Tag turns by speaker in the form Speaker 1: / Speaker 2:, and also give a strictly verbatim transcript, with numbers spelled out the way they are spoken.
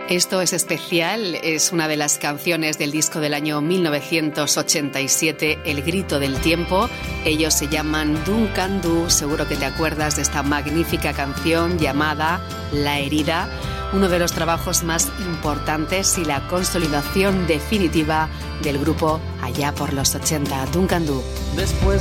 Speaker 1: Esto es especial, es una de las canciones del disco del año mil novecientos ochenta y siete, El grito del tiempo. Ellos se llaman Duncan Du, seguro que te acuerdas de esta magnífica canción llamada La herida, uno de los trabajos más importantes y la consolidación definitiva del grupo allá por los ochenta. Duncan Du.
Speaker 2: Después